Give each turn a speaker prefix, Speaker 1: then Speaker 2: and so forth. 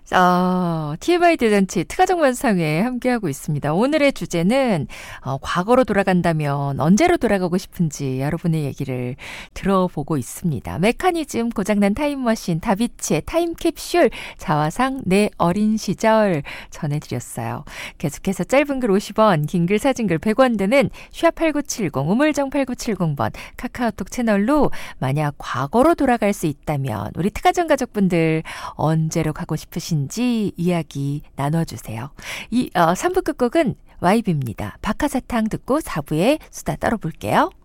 Speaker 1: TMI 대잔치 특가정만상회 함께하고 있습니다. 오늘의 주제는 과거로 돌아간다면 언제로 돌아가고 싶은지 여러분의 얘기를 들어보고 있습니다. 메커니즘, 고장난 타임머신, 다비치의 타임캡슐, 자화상, 내 어린 시절 전해드렸어요. 계속해서 짧은 글 50원, 긴 글 사진 글 100원 드는 샵8970, 우물정 8970번 카카오톡 채널로 만약 과거로 돌아갈 수 있다면 우리 특가정 가족분들 언제로 가고 싶으신지 이야기 나눠주세요. 3부 끝곡은 YB입니다. 박하사탕 듣고 4부에 수다 떨어볼게요.